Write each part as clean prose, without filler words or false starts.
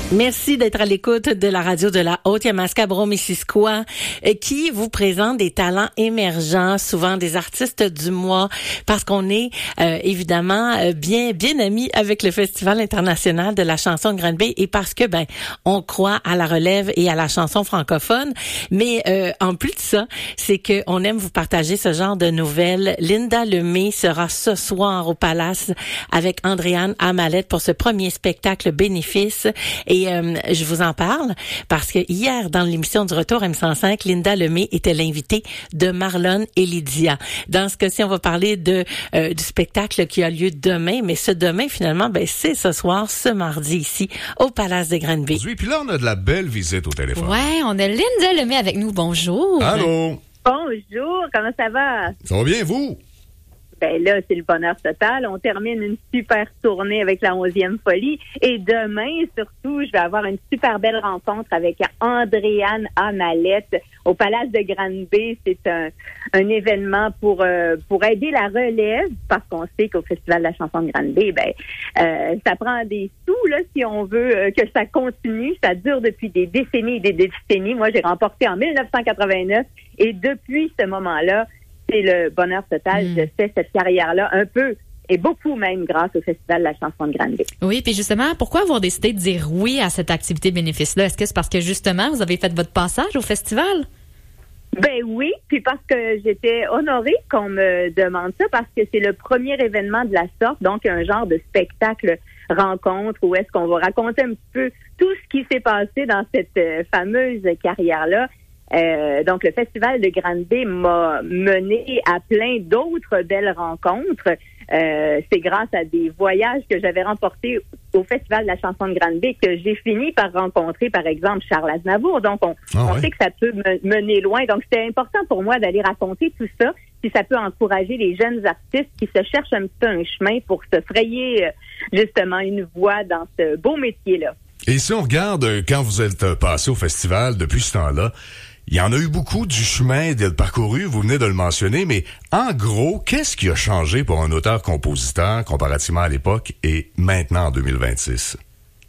Merci d'être à l'écoute de la radio de la Haute-Yamaska-Brome-Missisquoi qui vous présente des talents émergents, souvent des artistes du mois, parce qu'on est évidemment bien amis avec le Festival international de la chanson de Granby et parce que on croit à la relève et à la chanson francophone. Mais en plus de ça, c'est que on aime vous partager ce genre de nouvelles. Linda Lemay sera ce soir au Palace avec Andréane Amalette pour ce premier spectacle bénéfice. Et je vous en parle parce que hier, dans l'émission du Retour M105, Linda Lemay était l'invitée de Marlon et Lydia. Dans ce cas-ci, on va parler du spectacle qui a lieu demain, mais ce demain, finalement, c'est ce soir, ce mardi, ici, au Palace de Granby. Oui, puis là, on a de la belle visite au téléphone. Ouais, on a Linda Lemay avec nous. Bonjour. Allô. Bonjour, comment ça va? Ça va bien, vous? Ben là, c'est le bonheur total. On termine une super tournée avec la 11e folie. Et demain, surtout, je vais avoir une super belle rencontre avec Andréane Amalette au Palace de Granby. C'est un événement pour aider la relève, parce qu'on sait qu'au Festival de la chanson de Granby, ça prend des sous, là, si on veut que ça continue. Ça dure depuis des décennies et des décennies. Moi, j'ai remporté en 1989 et depuis ce moment-là, c'est le bonheur total. Je fais cette carrière-là un peu, et beaucoup même, grâce au Festival de la chanson de Granby. Oui, puis justement, pourquoi avoir décidé de dire oui à cette activité bénéfice-là? Est-ce que c'est parce que justement, vous avez fait votre passage au festival? Ben oui, puis parce que j'étais honorée qu'on me demande ça, parce que c'est le premier événement de la sorte, donc un genre de spectacle rencontre où est-ce qu'on va raconter un petit peu tout ce qui s'est passé dans cette fameuse carrière-là. Donc, le Festival de Granby m'a mené à plein d'autres belles rencontres. C'est grâce à des voyages que j'avais remportés au Festival de la chanson de Granby que j'ai fini par rencontrer, par exemple, Charles Aznavour. Donc, on sait que ça peut mener loin. Donc, c'était important pour moi d'aller raconter tout ça, puis ça peut encourager les jeunes artistes qui se cherchent un petit peu un chemin pour se frayer, justement, une voie dans ce beau métier-là. Et si on regarde, quand vous êtes passé au festival depuis ce temps-là, il y en a eu beaucoup du chemin de parcouru, vous venez de le mentionner, mais en gros, qu'est-ce qui a changé pour un auteur-compositeur comparativement à l'époque et maintenant en 2026?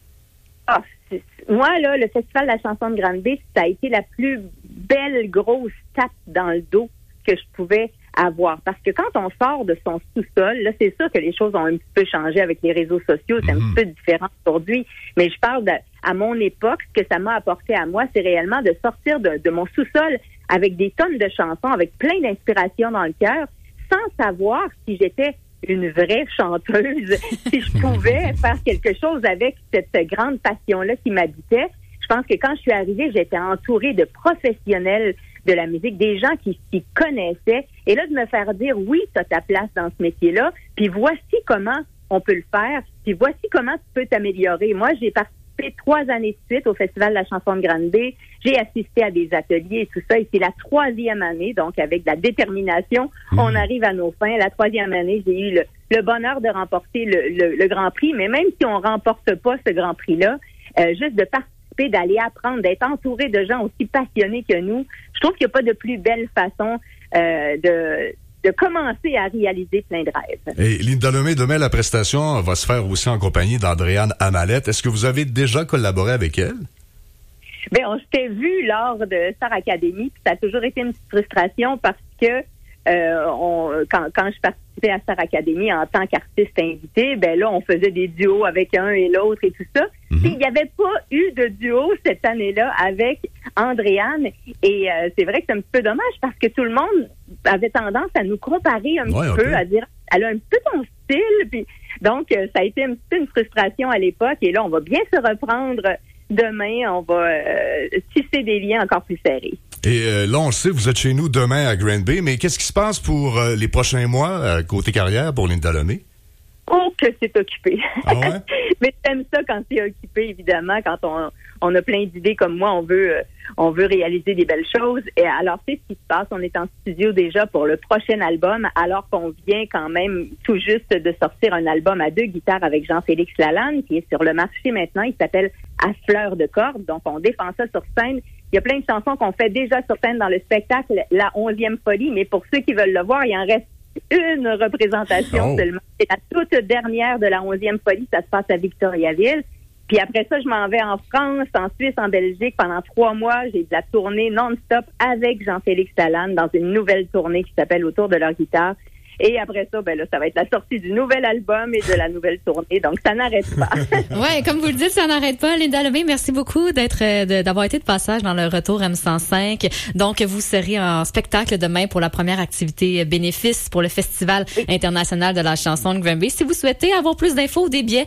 Moi, là, le Festival de la chanson de Granby, ça a été la plus belle grosse tape dans le dos que je pouvais avoir. Parce que quand on sort de son sous-sol, là, c'est sûr que les choses ont un petit peu changé avec les réseaux sociaux. C'est un petit peu différent aujourd'hui. Mais je parle à mon époque, ce que ça m'a apporté à moi, c'est réellement de sortir de mon sous-sol avec des tonnes de chansons, avec plein d'inspiration dans le cœur, sans savoir si j'étais une vraie chanteuse, si je pouvais faire quelque chose avec cette grande passion-là qui m'habitait. Je pense que quand je suis arrivée, j'étais entourée de professionnels de la musique, des gens qui s'y connaissaient. Et là, de me faire dire, oui, tu as ta place dans ce métier-là, puis voici comment on peut le faire, puis voici comment tu peux t'améliorer. Moi, j'ai participé 3 années de suite au Festival de la chanson de Granby. J'ai assisté à des ateliers et tout ça, et c'est la 3e année, donc avec de la détermination, on arrive à nos fins. La 3e année, j'ai eu le bonheur de remporter le Grand Prix, mais même si on remporte pas ce Grand Prix-là, juste de participer, d'aller apprendre, d'être entouré de gens aussi passionnés que nous. Je trouve qu'il n'y a pas de plus belle façon de commencer à réaliser plein de rêves. Et Linda Lemay, demain, la prestation va se faire aussi en compagnie d'Andréane Amalette. Est-ce que vous avez déjà collaboré avec elle? Bien, on s'était vu lors de Star Academy, puis ça a toujours été une petite frustration parce que quand je participais à Star Academy en tant qu'artiste invité, ben là, on faisait des duos avec un et l'autre et tout ça. Puis il n'y avait pas eu de duo cette année-là avec Andréane. Et c'est vrai que c'est un petit peu dommage parce que tout le monde avait tendance à nous comparer un petit peu, à dire elle a un peu ton style. Puis, donc, ça a été un petit peu une frustration à l'époque. Et là, on va bien se reprendre demain. On va tisser des liens encore plus serrés. Et là, on le sait, vous êtes chez nous demain à Granby, mais qu'est-ce qui se passe pour les prochains mois côté carrière pour Linda Lemay? Oh, que c'est occupé. Ah ouais? Mais j'aime ça quand c'est occupé, évidemment, quand on a plein d'idées comme moi, on veut réaliser des belles choses. Et alors, c'est ce qui se passe. On est en studio déjà pour le prochain album, alors qu'on vient quand même tout juste de sortir un album à 2 guitares avec Jean-Félix Lalanne, qui est sur le marché maintenant. Il s'appelle À fleur de corde. Donc, on défend ça sur scène. Il y a plein de chansons qu'on fait déjà sur scène dans le spectacle La 11e folie, mais pour ceux qui veulent le voir, il en reste une représentation seulement. C'est la toute dernière de la 11e folie. Ça se passe à Victoriaville. Puis après ça, je m'en vais en France, en Suisse, en Belgique. Pendant 3 mois, j'ai de la tournée non-stop avec Jean-Félix Lalanne dans une nouvelle tournée qui s'appelle Autour de leur guitare. Et après ça, ben là, ça va être la sortie du nouvel album et de la nouvelle tournée. Donc, ça n'arrête pas. Ouais, comme vous le dites, ça n'arrête pas. Linda Lemay, merci beaucoup d'avoir été de passage dans le Retour M105. Donc, vous serez en spectacle demain pour la première activité bénéfice pour le Festival international de la chanson de Granby. Si vous souhaitez avoir plus d'infos ou des billets,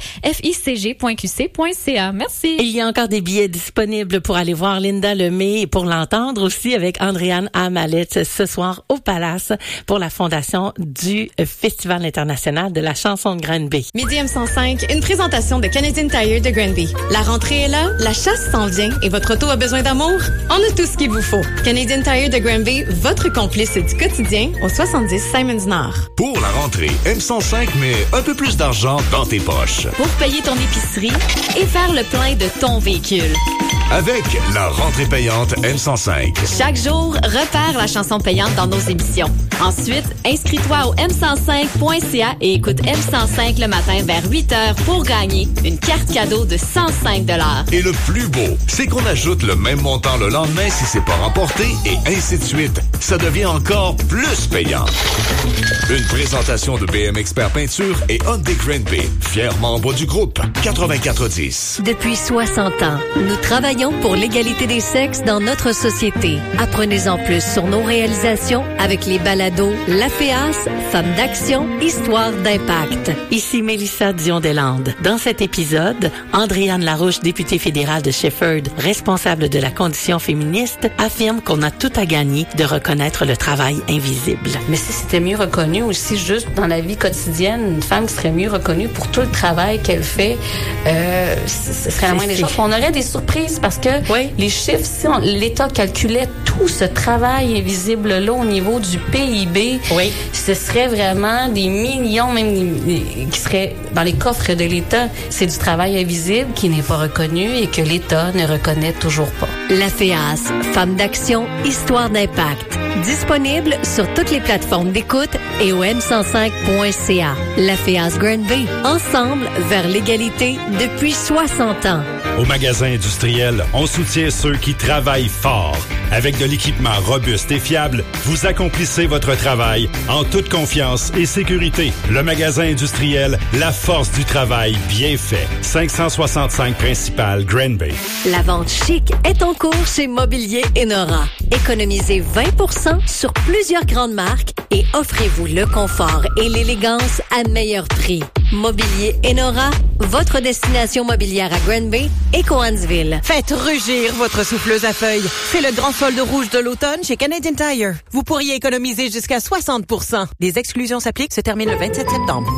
ficg.qc.ca. Merci. Il y a encore des billets disponibles pour aller voir Linda Lemay et pour l'entendre aussi avec Andréane Amalette ce soir au Palace pour la fondation du Festival international de la chanson de Granby. Midi M105, une présentation de Canadian Tire de Granby. La rentrée est là, la chasse s'en vient et votre auto a besoin d'amour? On a tout ce qu'il vous faut. Canadian Tire de Granby, votre complice du quotidien au 70 Simons Nord. Pour la rentrée, M105 met un peu plus d'argent dans tes poches. Pour payer ton épicerie et faire le plein de ton véhicule. Avec la rentrée payante M105. Chaque jour, repère la chanson payante dans nos émissions. Ensuite, inscris-toi au m105.ca et écoute M105 le matin vers 8h pour gagner une carte cadeau de 105 $. Et le plus beau, c'est qu'on ajoute le même montant le lendemain si c'est pas remporté et ainsi de suite. Ça devient encore plus payant. Une présentation de BM Expert Peinture et Hyundai Granby, fiers membres du groupe 8410. Depuis 60 ans, nous travaillons pour l'égalité des sexes dans notre société. Apprenez-en plus sur nos réalisations avec les balados La FEAS, Femmes d'action, Histoire d'impact. Ici Mélissa Dion-Deslandes. Dans cet épisode, Andréane Larouche, députée fédérale de Shefford, responsable de la condition féministe, affirme qu'on a tout à gagner de reconnaître le travail invisible. Mais si c'était mieux reconnu aussi juste dans la vie quotidienne, une femme qui serait mieux reconnue pour tout le travail qu'elle fait, ce serait la moindre des choses. On aurait des surprises parce que les chiffres, si l'État calculait tout ce travail invisible-là au niveau du PIB, ce serait vraiment des millions même qui seraient dans les coffres de l'État. C'est du travail invisible qui n'est pas reconnu et que l'État ne reconnaît toujours pas. La FEAS, Femmes d'action, Histoire d'impact. Disponible sur toutes les plateformes d'écoute et au m105.ca. La FEAS Granby, ensemble vers l'égalité depuis 60 ans. Au magasin industriel, on soutient ceux qui travaillent fort. Avec de l'équipement robuste et fiable, vous accomplissez votre travail en toute confiance et sécurité. Le magasin industriel, la force du travail bien fait. 565 principal Granby. La vente chic est en cours chez Mobilier Enora. Économisez 20% sur plusieurs grandes marques et offrez-vous le confort et l'élégance à meilleur prix. Mobilier Enora, votre destination mobilière à Granby et Cowansville. Faites rugir votre souffleuse à feuilles. C'est le grand solde rouge de l'automne chez Canadian Tire. Vous pourriez économiser jusqu'à 60%. Des exclusions s'appliquent, se terminent le 27 septembre.